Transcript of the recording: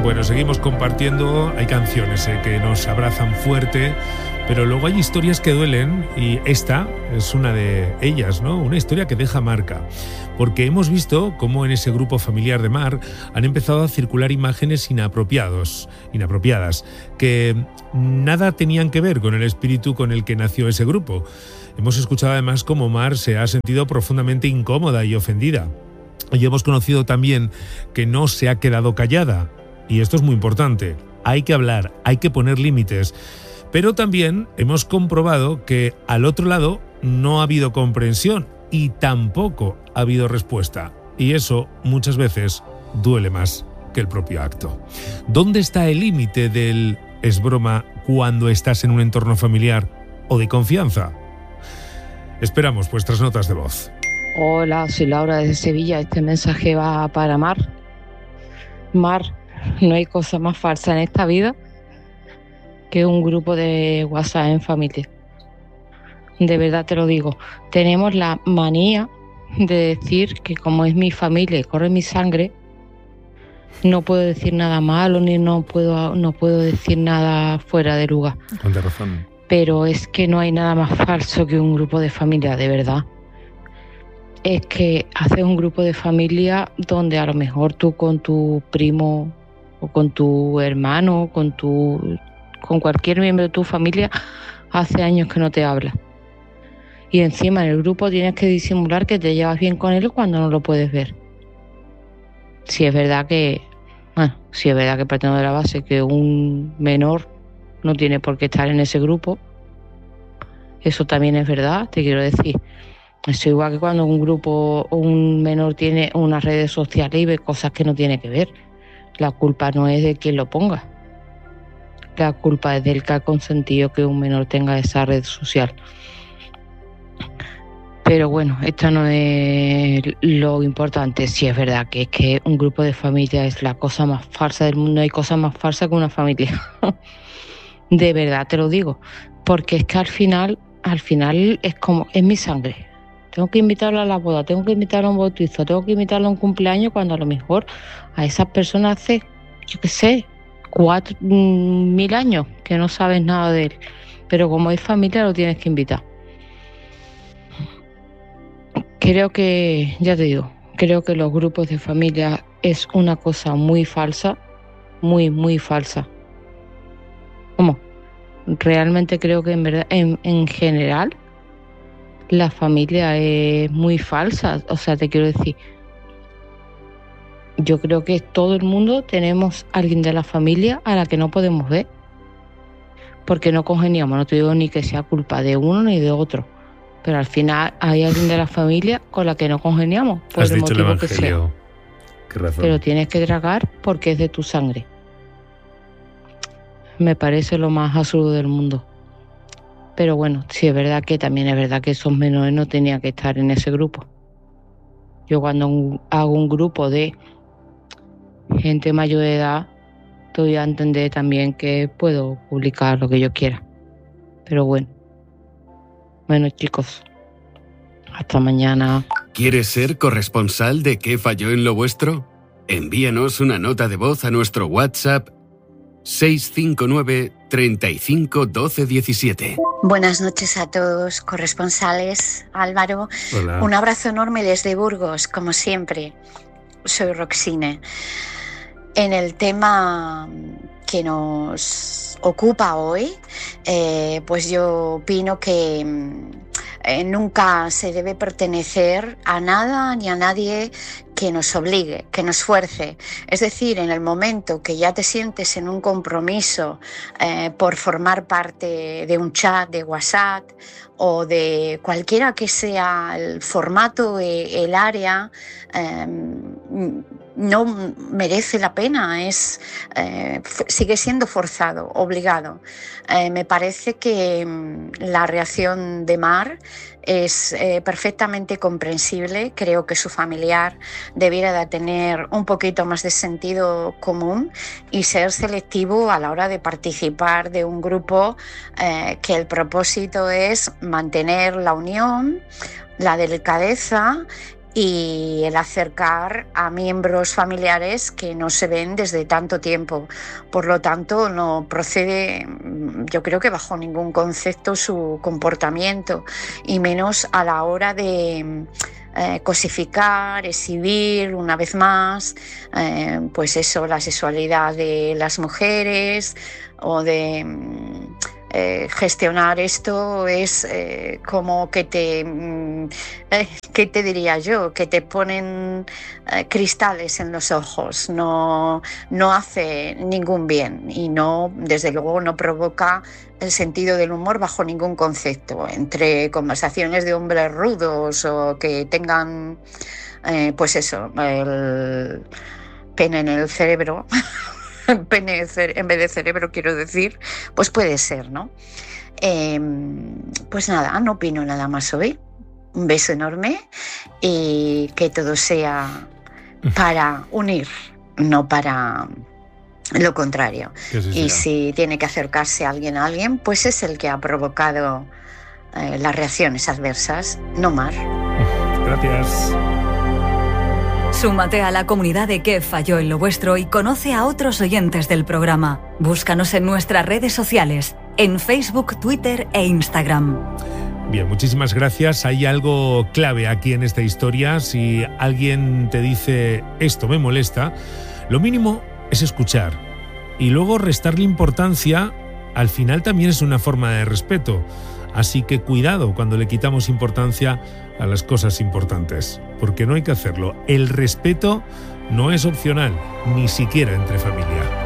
Bueno, seguimos compartiendo, hay canciones que nos abrazan fuerte, pero luego hay historias que duelen y esta es una de ellas, ¿no? Una historia que deja marca, porque hemos visto cómo en ese grupo familiar de Mar han empezado a circular imágenes inapropiadas, que nada tenían que ver con el espíritu con el que nació ese grupo. Hemos escuchado además cómo Mar se ha sentido profundamente incómoda y ofendida. Y hemos conocido también que no se ha quedado callada. Y esto es muy importante. Hay que hablar, hay que poner límites. Pero también hemos comprobado que al otro lado no ha habido comprensión y tampoco ha habido respuesta. Y eso muchas veces duele más que el propio acto. ¿Dónde está el límite del es broma cuando estás en un entorno familiar o de confianza? Esperamos vuestras notas de voz. Hola, soy Laura desde Sevilla. Este mensaje va para Mar. Mar, no hay cosa más falsa en esta vida que un grupo de WhatsApp en familia. De verdad te lo digo. Tenemos la manía de decir que como es mi familia y corre mi sangre, no puedo decir nada malo ni no puedo decir nada fuera de lugar. Con razón. Pero es que no hay nada más falso que un grupo de familia, de verdad. Es que haces un grupo de familia donde a lo mejor tú con tu primo o con tu hermano, con cualquier miembro de tu familia, hace años que no te habla. Y encima en el grupo tienes que disimular que te llevas bien con él cuando no lo puedes ver. Si es verdad que partiendo de la base que un menor no tiene por qué estar en ese grupo, eso también es verdad, te quiero decir. Es igual que cuando un grupo o un menor tiene unas redes sociales y ve cosas que no tiene que ver. La culpa no es de quien lo ponga. La culpa es del que ha consentido que un menor tenga esa red social. Pero bueno, esta no es lo importante. Sí es verdad que es que un grupo de familia es la cosa más falsa del mundo. Hay cosas más falsas que una familia. De verdad te lo digo. Porque es que al final es mi sangre. Tengo que invitarlo a la boda, tengo que invitarlo a un bautizo, tengo que invitarlo a un cumpleaños cuando a lo mejor a esas personas hace, 4.000 años que no sabes nada de él. Pero como es familia lo tienes que invitar. Creo que los grupos de familia es una cosa muy falsa, muy, muy falsa. ¿Cómo? Realmente creo que en verdad, en general, la familia es muy falsa. O sea, te quiero decir, yo creo que todo el mundo tenemos a alguien de la familia a la que no podemos ver porque no congeniamos. No te digo ni que sea culpa de uno ni de otro, pero al final hay alguien de la familia con la que no congeniamos por el motivo que sea. Qué razón. Pero tienes que tragar porque es de tu sangre. Me parece lo más absurdo del mundo. Pero bueno, sí es verdad que también es verdad que esos menores no tenían que estar en ese grupo. Yo cuando hago un grupo de gente mayor de edad, doy a entender también que puedo publicar lo que yo quiera. Pero bueno, chicos, hasta mañana. ¿Quieres ser corresponsal de ¿Qué falló en lo vuestro? Envíanos una nota de voz a nuestro WhatsApp 659 35 12 17. Buenas noches a todos, corresponsales. Álvaro, Hola. Un abrazo enorme desde Burgos, como siempre. Soy Roxine. En el tema que nos ocupa hoy, pues yo opino que nunca se debe pertenecer a nada ni a nadie que nos obligue, que nos fuerce. Es decir, en el momento que ya te sientes en un compromiso por formar parte de un chat de WhatsApp o de cualquiera que sea el formato, el área, no merece la pena, sigue siendo forzado, obligado. Me parece que la reacción de Mar es perfectamente comprensible. Creo que su familiar debiera de tener un poquito más de sentido común y ser selectivo a la hora de participar de un grupo que el propósito es mantener la unión, la delicadeza y el acercar a miembros familiares que no se ven desde tanto tiempo. Por lo tanto, no procede, yo creo que bajo ningún concepto, su comportamiento, y menos a la hora de cosificar, exhibir una vez más, pues eso, la sexualidad de las mujeres, o de gestionar esto es como que ¿qué te diría yo? Que te ponen cristales en los ojos. No hace ningún bien, y no, desde luego, no provoca el sentido del humor bajo ningún concepto. Entre conversaciones de hombres rudos o que tengan pues eso, el pene en el cerebro, pene en vez de cerebro, quiero decir, pues puede ser, ¿no? Pues nada, no opino nada más hoy. Un beso enorme, y que todo sea para unir, no para lo contrario. Y si tiene que acercarse a alguien, pues es el que ha provocado las reacciones adversas, no Mar. Gracias. Súmate a la comunidad de ¿Qué falló en lo vuestro? Y conoce a otros oyentes del programa. Búscanos en nuestras redes sociales, en Facebook, Twitter e Instagram. Bien, muchísimas gracias. Hay algo clave aquí en esta historia. Si alguien te dice esto me molesta, lo mínimo es escuchar. Y luego restarle importancia, al final también es una forma de respeto. Así que cuidado cuando le quitamos importancia a las cosas importantes, porque no hay que hacerlo. El respeto no es opcional, ni siquiera entre familia.